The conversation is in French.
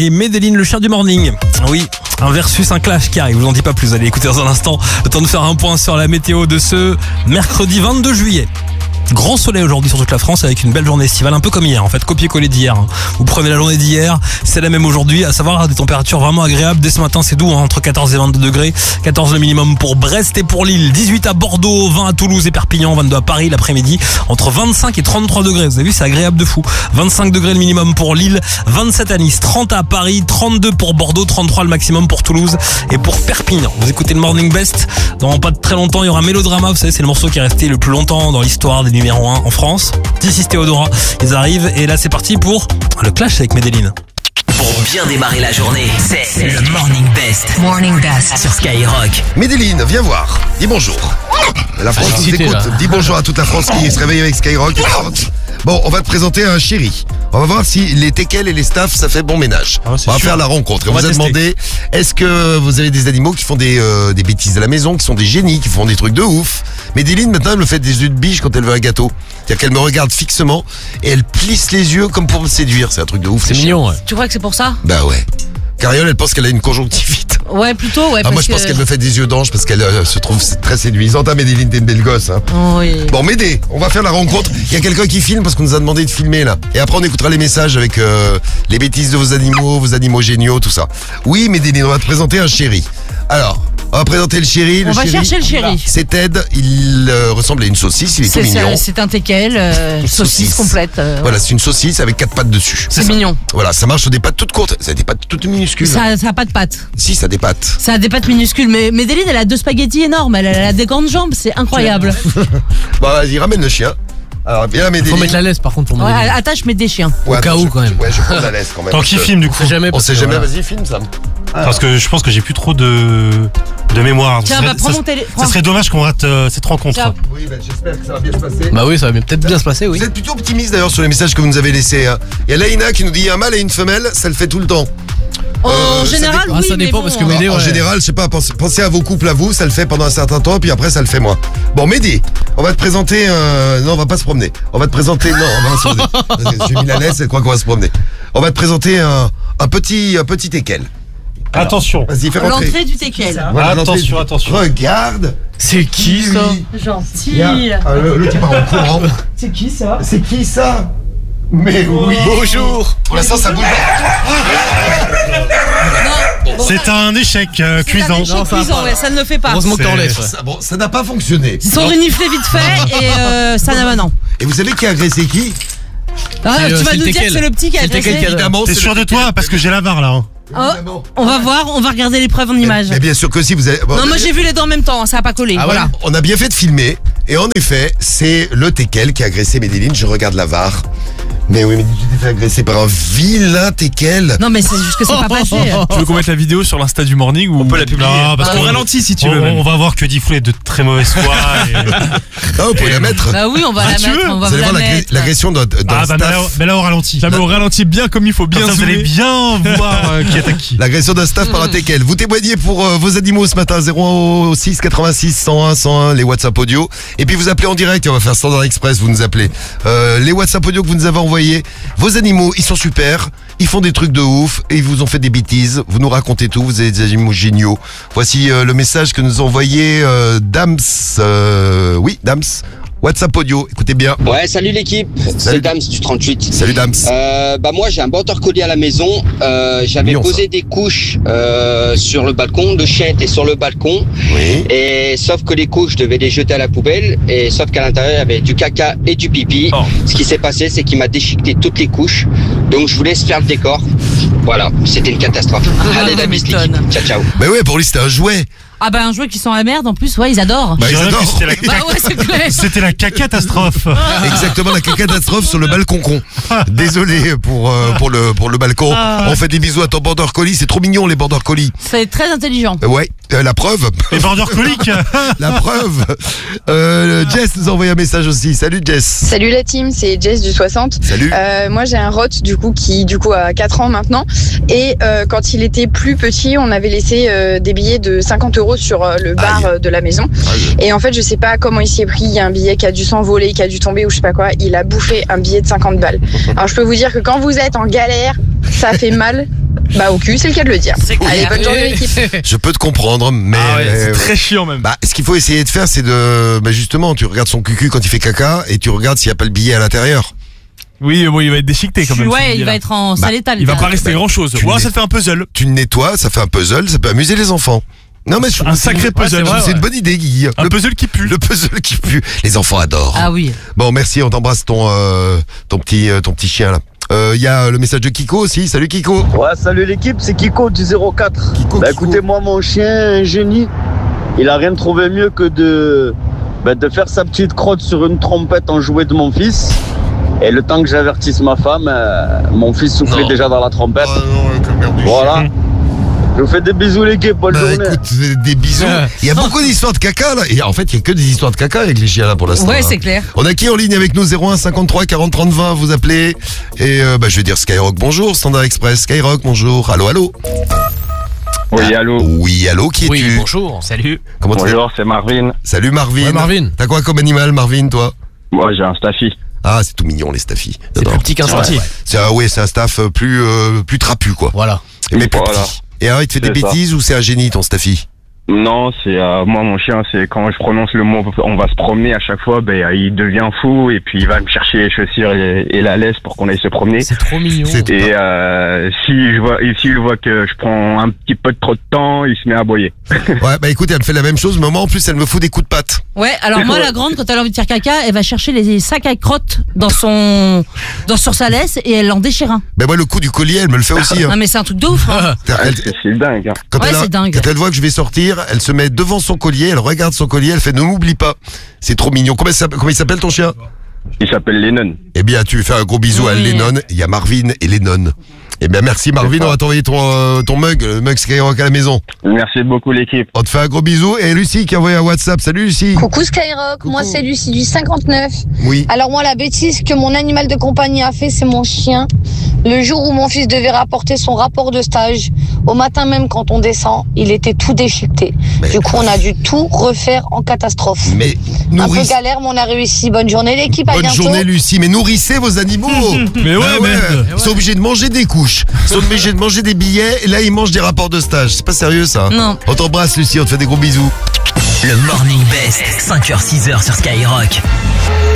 et Medellin, le chien du morning. Oui, un versus, un clash qui arrive, je vous en dis pas plus, allez écouter dans un instant. Le temps de faire un point sur la météo de ce mercredi 22 juillet. Grand soleil aujourd'hui sur toute la France avec une belle journée estivale, un peu comme hier en fait, copier-coller d'hier. Vous prenez la journée d'hier, c'est la même aujourd'hui, à savoir des températures vraiment agréables. Dès ce matin c'est doux, entre 14 et 22 degrés, 14 le minimum pour Brest et pour Lille, 18 à Bordeaux, 20 à Toulouse et Perpignan, 22 à Paris l'après-midi, entre 25 et 33 degrés, vous avez vu c'est agréable de fou. 25 degrés le minimum pour Lille, 27 à Nice, 30 à Paris, 32 pour Bordeaux, 33 le maximum pour Toulouse et pour Perpignan. Vous écoutez le Morning Best, dans pas très longtemps il y aura Mélodrama, vous savez c'est le morceau qui est resté le plus longtemps dans l'histoire des numéro 1 en France. This is Théodora, ils arrivent et là c'est parti pour le clash avec Medellin. Pour bien démarrer la journée, c'est le Morning Best. Morning Best sur Skyrock. Medellin, viens voir. Dis bonjour. La France nous écoute. Dis bonjour à toute la France qui se réveille avec Skyrock. Bon, on va te présenter un chéri. On va voir si les teckels et les staffs, ça fait bon ménage. On va faire la rencontre. On vous a demandé, est-ce que vous avez des animaux qui font des bêtises à la maison, qui sont des génies, qui font des trucs de ouf. Medellin, maintenant, elle me fait des yeux de biche quand elle veut un gâteau. C'est-à-dire qu'elle me regarde fixement et elle plisse les yeux comme pour me séduire. C'est un truc de ouf. C'est mignon, ouais. Tu crois que c'est pour ça? Bah ouais. Cariole, elle pense qu'elle a une conjonctivite. Ouais, plutôt, ouais. Moi, je pense qu'elle me fait des yeux d'ange parce qu'elle se trouve très séduisante. Ah, Medellin, t'es une belle gosse, hein. Oui. Bon, Médé, on va faire la rencontre. Il y a quelqu'un qui filme parce qu'on nous a demandé de filmer, là. Et après, on écoutera les messages avec les bêtises de vos animaux géniaux, tout ça. Oui, Medellin, on va te présenter un chéri. Alors, on va présenter le chéri. On va chercher le chéri. C'est Ted, il ressemble à une saucisse, il est tout mignon. C'est un teckel, saucisse complète. Voilà, c'est une saucisse avec 4 pattes dessus. C'est mignon. Voilà, ça marche sur des pattes toutes courtes. Ça a des pattes toutes minuscules. Ça a pas de pattes. Si, ça a des pattes. Ça a des pattes minuscules, mais Medellin, elle a 2 spaghettis énormes, elle a des grandes jambes, c'est incroyable. Bon, vas-y, ramène le chien. Alors, viens, Medellin. Faut mettre la laisse par contre pour Ouais, Medellin. attache, mets des chiens. Ouais, Au cas où, quand même. Ouais, je prends la laisse quand même. Tant qu'il filme du coup. On sait jamais. On parce sait que, jamais, voilà. vas-y, filme ça. Parce que je pense que j'ai plus trop de mémoire. Tiens, prends mon téléphone. Ça serait dommage qu'on rate cette rencontre. Tiens. Oui, j'espère que ça va bien se passer. Bah oui, ça va peut-être bien se passer, oui. Vous êtes plutôt optimiste d'ailleurs sur les messages que vous nous avez laissés. Hein. Il y a Laïna qui nous dit un mâle et une femelle, ça le fait tout le temps. En ça général, dépend. oui, ça dépend mais parce bon, que Médé, En ouais. général, je sais pas, pensez à vos couples à vous, ça le fait pendant un certain temps, puis après ça le fait moins. Bon, Médé, on va te présenter non, on va pas se promener. On va te présenter, non, on va se promener. J'ai mis la laisse, elle croit qu'on va se promener. On va te présenter un petit teckel. Alors, Attention. vas-y, fais rentrer. l'entrée du teckel. Voilà, l'entrée du- Attention. Regarde. C'est qui ça? Gentil. Le type part en courant. C'est qui ça? C'est qui ça? Mais oui. Bonjour. Pour l'instant, ça bouge. C'est un échec cuisant. Non, ça va cuisant, pas. ouais, ça ne le fait pas. Heureusement que t'en laisses. Ouais. Bon, ça n'a pas fonctionné. Ils sont reniflés vite fait et ça n'a pas non. Et vous savez qui a agressé qui? Ah, C'est, tu vas c'est nous le dire que teckel. c'est le petit qui a C'est le teckel agressé. qui a- Évidemment. T'es c'est sûr le de toi? teckel. Parce que j'ai la barre là. Hein. Évidemment. On va voir, on va regarder l'épreuve en images. Mais bien sûr que si vous avez. Bon, Non, moi j'ai vu les deux en même temps, ça a pas collé. Ah, voilà. On a bien fait de filmer. Et en effet, c'est le teckel qui a agressé Medellin. Je regarde la VAR. Mais oui, mais tu t'es fait agresser par un vilain teckel. Non, mais c'est juste que c'est pas passé. Tu veux qu'on mette la vidéo sur l'Insta du Morning ou on peut la publier? Non, parce Au qu'on ralenti si tu veux. On va voir que Diffoul est de très mauvaise foi. Ah, vous pouvez la mettre. Bah oui, on va la tu mettre, veux on Vous va allez vous la voir mettre. l'agression d'un Ah bah staff. mais là au ralenti. La mets au ralenti bien comme il faut, bien Comme ça, vous allez zoomé. bien voir qui attaque qui. L'agression d'un staff par un teckel. Vous témoignez pour vos animaux ce matin, 06 86 101 101, les WhatsApp audio. Et puis vous appelez en direct, et on va faire Standard Express, vous nous appelez. Les WhatsApp audio que vous nous avez envoyés. Vos animaux, ils sont super, ils font des trucs de ouf, et ils vous ont fait des bêtises. Vous nous racontez tout, vous avez des animaux géniaux. Voici le message que nous a envoyé Dams. Oui, Dams. WhatsApp audio, écoutez bien. Ouais, salut l'équipe, c'est Dams du 38. Salut Dams. Bah moi j'ai un border collie à la maison. J'avais Mignon, posé des couches sur le balcon. Le chien était sur le balcon. Oui. Et sauf que les couches, je devais les jeter à la poubelle. Et sauf qu'à l'intérieur il y avait du caca et du pipi. Oh. Ce qui s'est passé, c'est qu'il m'a déchiqueté toutes les couches. Donc je vous laisse faire le décor. Voilà, c'était une catastrophe. Allez la bis l'équipe. m'étonne. Ciao ciao. Mais ouais, pour lui c'était un jouet. Ah bah un jouet qui sent la merde en plus, ouais, ils adorent. Bah, ils Je dirais adorent. que c'était la- Bah ouais, c'est clair. C'était la catastrophe. Exactement, la catastrophe sur le balcon. Désolé pour le balcon. On fait des bisous à ton border collie, c'est trop mignon les border collie. C'est très intelligent. Ouais, la preuve. Les border coliques. La preuve. Jess nous a envoyé un message aussi. Salut Jess. Salut la team, c'est Jess du 60. Salut. Moi j'ai un rot qui a 4 ans maintenant et quand il était plus petit on avait laissé des billets de 50 € sur le bar de la maison et en fait je sais pas comment il s'y est pris, il y a un billet qui a dû s'envoler, qui a dû tomber ou je sais pas quoi, il a bouffé un billet de 50 balles. Alors je peux vous dire que quand vous êtes en galère ça fait mal Bah au cul, c'est le cas de le dire. Allez, bonne journée l'équipe. Je peux te comprendre, mais c'est très chiant même. bah, ce qu'il faut essayer de faire, c'est justement, tu regardes son cucu quand il fait caca et tu regardes s'il n'y a pas le billet à l'intérieur. Oui, bon, il va être déchiqueté quand même. Ouais, il va être en sale état. Il va pas rester grand chose. tu Ouais, l'es- ça te fait un puzzle. Tu le nettoies, ça fait un puzzle, ça peut amuser les enfants. Non mais Un sacré puzzle. c'est une bonne idée, Guy. Un puzzle qui pue. Le puzzle qui pue. Les enfants adorent. Ah oui. Bon, merci, on t'embrasse ton petit chien là. Il y a le message de Kiko aussi. Salut Kiko. Ouais, salut l'équipe, c'est Kiko du 04. Kiko. Écoutez, moi, mon chien, un génie, il a rien trouvé mieux que de faire sa petite crotte sur une trompette en jouet de mon fils. Et le temps que j'avertisse ma femme, mon fils soufflait Non. déjà dans la trompette. Oh non, quelle merde du Voilà. Je vous fais des bisous l'équipe, bonne Bah, journée. écoute, des bisous. Il y a beaucoup d'histoires de caca là. Et en fait, il y a que des histoires de caca avec les chiens là pour l'instant. Ouais, hein. c'est clair. On a qui en ligne avec nous? 01 53 40 30 20, vous appelez. Et je vais dire Skyrock bonjour, Standard Express, Skyrock bonjour. Allô, allô. Oui, allô. Oui, allô, qui es-tu? Oui, bonjour. Salut. Comment tu vas? Bonjour, c'est Marvin. Salut Marvin. Ouais, Marvin. T'as quoi comme animal Marvin toi? Moi, j'ai un staffy. Ah, c'est tout mignon les staffis. C'est plus petit qu'un staffy. C'est un staff plus trapu quoi. Voilà. Mais plus Voilà. petit. Et alors il te fait des C'est ça. bêtises ou c'est un génie ton staffy? Non, c'est moi, mon chien, c'est quand je prononce le mot, on va se promener à chaque fois, il devient fou et puis il va me chercher les chaussures et la laisse pour qu'on aille se promener. C'est trop mignon. C'est- Et s'il voit que je prends un petit peu trop de temps, il se met à aboyer. Ouais, bah écoute, elle me fait la même chose, mais moi en plus elle me fout des coups de patte. Ouais, alors moi, la grande, quand elle a envie de faire caca, elle va chercher les sacs à crottes sur sa laisse et elle en déchire un. Ben moi le coup du collier, elle me le fait aussi. Hein. Non, mais c'est un truc de ouf. Hein. C'est dingue. Hein. Quand, Ouais, elle c'est dingue. quand elle voit que je vais sortir, elle se met devant son collier, elle regarde son collier, elle fait ne m'oublie pas. C'est trop mignon. Comment il s'appelle ton chien? Il s'appelle Lennon. Eh bien, tu fais un gros bisou à Oui. Lennon. Il y a Marvin et Lennon. Eh bien, merci Marvin, on va t'envoyer ton mug, le mug Skyrock à la maison. Merci beaucoup l'équipe. On te fait un gros bisou. Et Lucie qui a envoyé un WhatsApp. Salut Lucie. Coucou Skyrock, moi c'est Lucie du 59. Oui. Alors moi la bêtise que mon animal de compagnie a fait, c'est mon chien. Le jour où mon fils devait rapporter son rapport de stage, au matin même quand on descend, il était tout déchiqueté. Mais- Du coup on a dû tout refaire en catastrophe. Mais Un peu nourrissez. galère mais on a réussi. Bonne journée l'équipe, à Bonne bientôt. journée Lucie, mais nourrissez vos animaux. Mais ouais, Ah merde. Ils sont obligés de manger des couches. Ils sont obligés de manger des billets. Et là ils mangent des rapports de stage. C'est pas sérieux ça. Non. On t'embrasse Lucie, on te fait des gros bisous. Le Morning Best, 5h-6h sur Skyrock.